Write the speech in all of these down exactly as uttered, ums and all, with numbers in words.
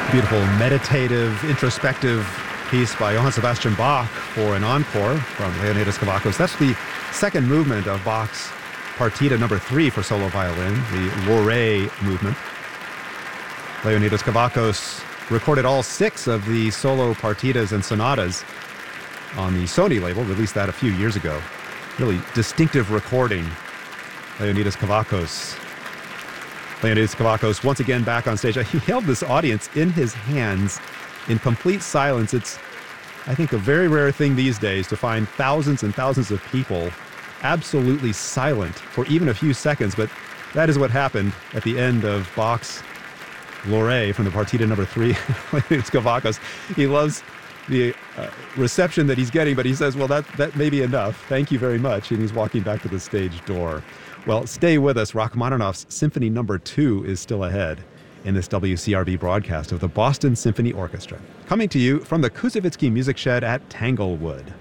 Beautiful, meditative, introspective piece by Johann Sebastian Bach for an encore from Leonidas Kavakos. That's the second movement of Bach's Partita number three for solo violin, the Lore movement. Leonidas Kavakos recorded all six of the solo partitas and sonatas on the Sony label, released that a few years ago. Really distinctive recording. Leonidas Kavakos. Leonidas Kavakos once again back on stage. He held this audience in his hands in complete silence. It's, I think, a very rare thing these days to find thousands and thousands of people absolutely silent for even a few seconds, but that is what happened at the end of Bach's Lore from the Partita number three. Leonidas Kavakos, he loves the uh, reception that he's getting, but he says, well, that, that may be enough. Thank you very much. And he's walking back to the stage door. Well, stay with us. Rachmaninoff's Symphony number two is still ahead in this W C R B broadcast of the Boston Symphony Orchestra. Coming to you from the Kuzovitsky Music Shed at Tanglewood.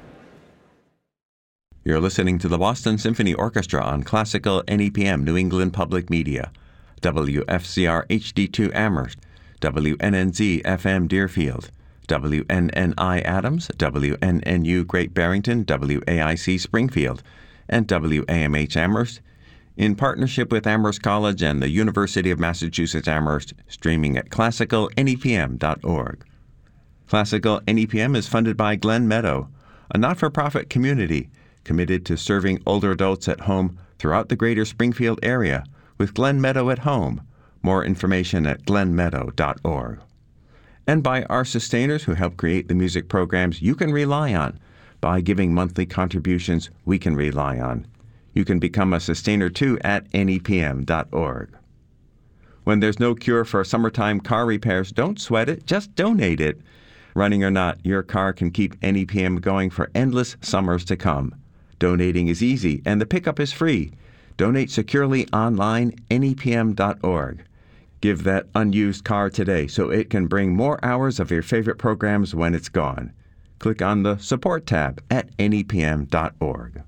You're listening to the Boston Symphony Orchestra on Classical N E P M New England Public Media, W F C R H D two Amherst, W N N Z F M Deerfield, W N N I Adams, W N N U Great Barrington, W A I C Springfield, and W A M H Amherst, in partnership with Amherst College and the University of Massachusetts Amherst, streaming at classical N E P M dot org. Classical N E P M is funded by Glen Meadow, a not-for-profit community committed to serving older adults at home throughout the greater Springfield area with Glen Meadow at Home. More information at glen meadow dot org. And by our sustainers who help create the music programs you can rely on by giving monthly contributions we can rely on. You can become a sustainer too at N E P M dot org. When there's no cure for summertime car repairs, don't sweat it, just donate it. Running or not, your car can keep N E P M going for endless summers to come. Donating is easy and the pickup is free. Donate securely online, N E P M dot org. Give that unused car today so it can bring more hours of your favorite programs when it's gone. Click on the Support tab at N E P M dot org.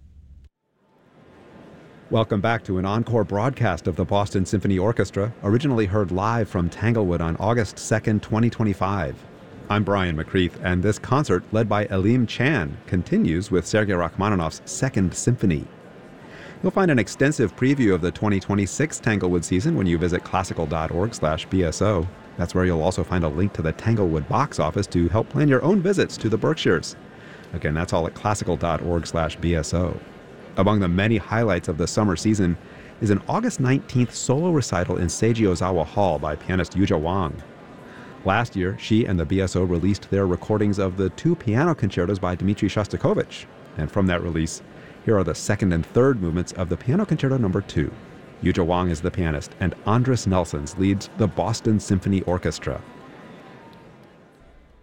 Welcome back to an encore broadcast of the Boston Symphony Orchestra, originally heard live from Tanglewood on August second, twenty twenty-five. I'm Brian McCreath, and this concert, led by Elim Chan, continues with Sergei Rachmaninoff's Second Symphony. You'll find an extensive preview of the twenty twenty-six Tanglewood season when you visit classical dot org slash B S O. That's where you'll also find a link to the Tanglewood box office to help plan your own visits to the Berkshires. Again, that's all at classical dot org slash B S O. Among the many highlights of the summer season is an August nineteenth solo recital in Seiji Ozawa Hall by pianist Yuja Wang. Last year, she and the B S O released their recordings of the two piano concertos by Dmitri Shostakovich. And from that release, here are the second and third movements of the Piano Concerto number two. Yuja Wang is the pianist, and Andris Nelsons leads the Boston Symphony Orchestra.